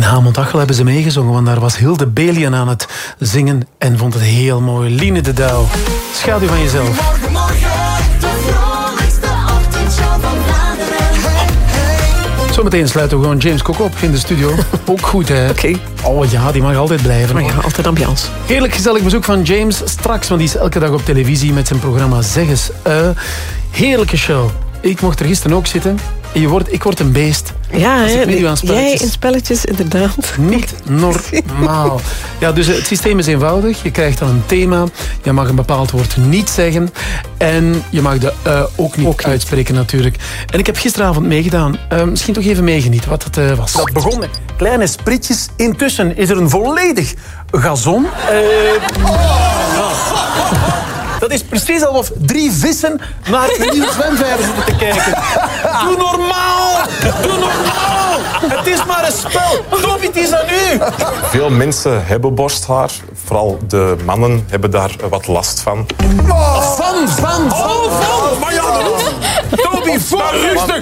Hamont-Achel hebben ze meegezongen, want daar was Hilde Belian aan het zingen en vond het heel mooi. Line de Douw, schaduw van jezelf. Morgen, de vrolijkste ochtendshow van Vlaanderen. Zometeen sluiten we gewoon James Cook op in de studio. Ook goed, hè? Oké. Oh ja, die mag altijd blijven. Maar ja, altijd ambiance. Heerlijk gezellig bezoek van James straks, want die is elke dag op televisie met zijn programma Zeg eens. Heerlijke show. Ik mocht er gisteren ook zitten. Ik word een beest. Ja, Als ik hè, meedoe aan spelletjes. jij in spelletjes, inderdaad. Niet normaal. Ja, dus het systeem is eenvoudig. Je krijgt dan een thema. Je mag een bepaald woord niet zeggen. En je mag de ook niet uitspreken natuurlijk. En ik heb gisteravond meegedaan. Misschien toch even meegenieten wat het was. Dat begon met kleine spritjes. Intussen is er een volledig gazon. Dat is precies alsof 3 vissen naar een nieuwe zwemvijver zitten te kijken. Doe normaal! Doe normaal! Het is maar een spel. Toby, het is aan u. Veel mensen hebben borsthaar. Vooral de mannen hebben daar wat last van. Van. Maar ja, Toby, voor. Rustig.